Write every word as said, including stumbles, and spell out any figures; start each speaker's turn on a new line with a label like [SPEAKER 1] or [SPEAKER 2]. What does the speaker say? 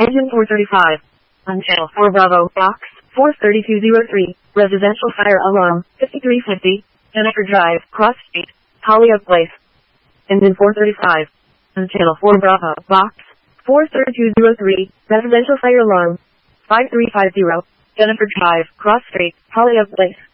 [SPEAKER 1] Engine four thirty-five. On channel four Bravo, box four thirty-two oh three, residential fire alarm, fifty-three fifty, Jennifer Drive, Cross Street, Holyoke Place. Engine four thirty-five. On channel four Bravo, box four thirty-two oh three, residential fire alarm, five three five zero, Jennifer Drive, Cross Street, Holyoke Place.